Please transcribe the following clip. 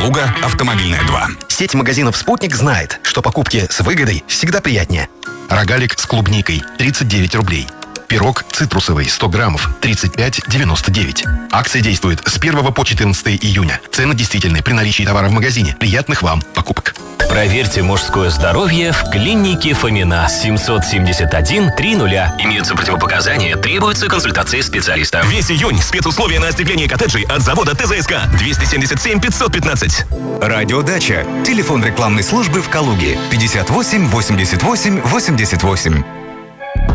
Калуга, Автомобильная 2. Сеть магазинов «Спутник» знает, что покупки с выгодой всегда приятнее. Рогалик с клубникой – 39 рублей. Пирог цитрусовый 100 граммов – 35,99. Акция действует с 1 по 14 июня. Цены действительны при наличии товара в магазине. Приятных вам покупок. Проверьте мужское здоровье в клинике Фомина. 771-300. Имеются противопоказания, требуется консультация специалиста. Весь июнь спецусловия на остекление коттеджей от завода ТЗСК. 277 515. Радиодача. Телефон рекламной службы в Калуге. 58 88 88.